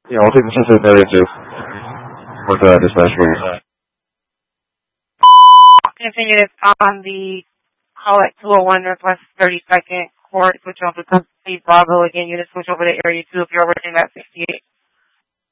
Yeah, I'll take the sensitive area too. With dispatch for you. Continue this on the call at 201 Northwest 32nd Court. Switch over to Bravo again. Unit switch over to area 2 if you're working at 68.